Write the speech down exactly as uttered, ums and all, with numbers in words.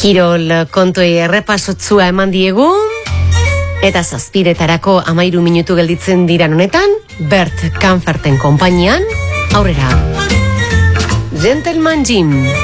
Kirol kontuei errepasotzua eman diegu, eta zazpiretarako amairu minutu gelditzen diran honetan, Bert Kampferten konpainian, aurrera. Gentleman Jim.